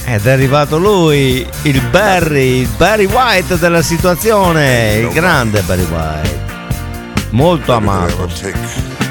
Ed è arrivato lui, il Barry White della situazione, il grande Barry White, molto amato.